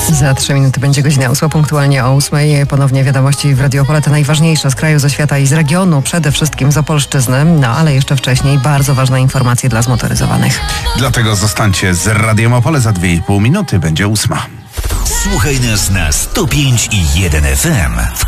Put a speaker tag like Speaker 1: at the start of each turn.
Speaker 1: Za 3 minuty będzie godzina 8, punktualnie o 8. Ponownie wiadomości w Radio Opole, te najważniejsze z kraju, ze świata i z regionu, przede wszystkim z Opolszczyzny, ale jeszcze wcześniej bardzo ważne informacje dla zmotoryzowanych.
Speaker 2: Dlatego zostańcie z Radiem Opole, za 2,5 minuty będzie 8.
Speaker 3: Słuchaj nas na 105,1 FM.